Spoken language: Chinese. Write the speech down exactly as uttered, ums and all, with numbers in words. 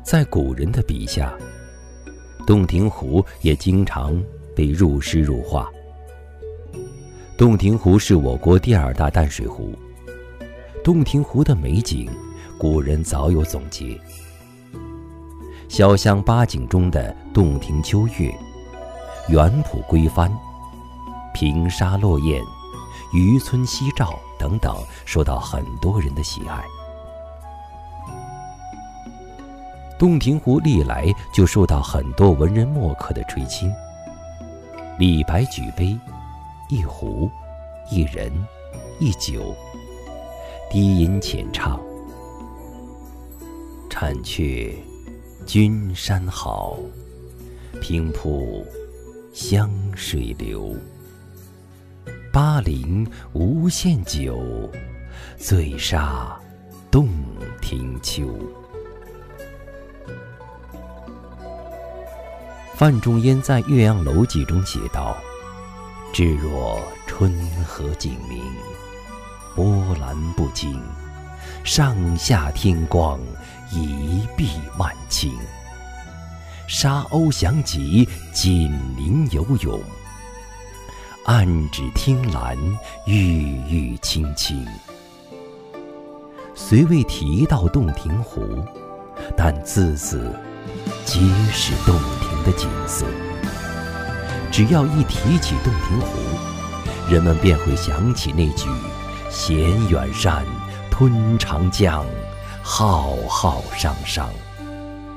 在古人的笔下，洞庭湖也经常被入诗入画。洞庭湖是我国第二大淡水湖，洞庭湖的美景，古人早有总结。小巷八景中的洞庭秋月、园圃归帆、平沙落雁、渔村夕照等等，受到很多人的喜爱。洞庭湖历来就受到很多文人墨客的垂青。李白举杯，一壶，一人，一酒，低吟浅唱，婵却君山好，平铺湘水流。巴陵无限酒，醉杀洞庭秋。范仲淹在《岳阳楼记》中写道：至若春和景明，波澜不惊，上下天光，一碧万顷。沙鸥翔集，锦鳞游泳，岸芷汀兰，郁郁青青。虽未提到洞庭湖，但字字皆是洞庭的景色。只要一提起洞庭湖，人们便会想起那句衔远山，吞长江，浩浩汤汤。